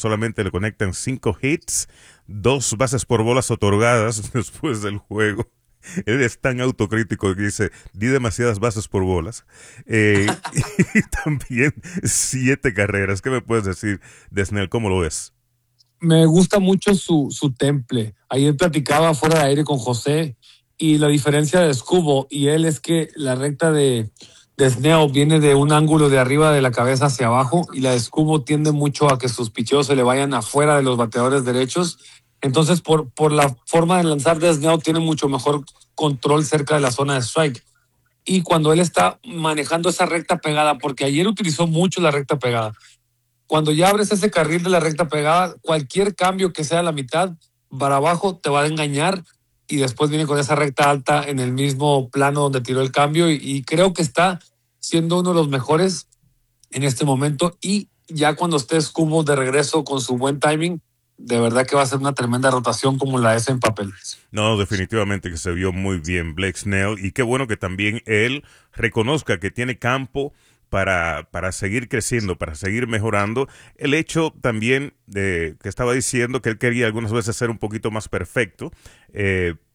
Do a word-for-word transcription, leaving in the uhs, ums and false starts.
solamente le conectan cinco hits, dos bases por bolas otorgadas después del juego. Él es tan autocrítico que dice, di demasiadas bases por bolas. Eh, y también siete carreras. ¿Qué me puedes decir de Snell? ¿Cómo lo ves? Me gusta mucho su, su temple. Ayer platicaba fuera de aire con José y la diferencia de Scubo y él es que la recta de, de Snell viene de un ángulo de arriba de la cabeza hacia abajo y la de Scubo tiende mucho a que sus picheos se le vayan afuera de los bateadores derechos. Entonces, por, por la forma de lanzar de Snell, tiene mucho mejor control cerca de la zona de strike. Y cuando él está manejando esa recta pegada, porque ayer utilizó mucho la recta pegada, cuando ya abres ese carril de la recta pegada, cualquier cambio que sea a la mitad para abajo te va a engañar y después viene con esa recta alta en el mismo plano donde tiró el cambio y, y creo que está siendo uno de los mejores en este momento y ya cuando esté Cubo de regreso con su buen timing, de verdad que va a ser una tremenda rotación como la es en papel. No, definitivamente que se vio muy bien Blake Snell y qué bueno que también él reconozca que tiene campo para, para seguir creciendo, para seguir mejorando. El hecho también de que estaba diciendo que él quería algunas veces ser un poquito más perfecto, eh,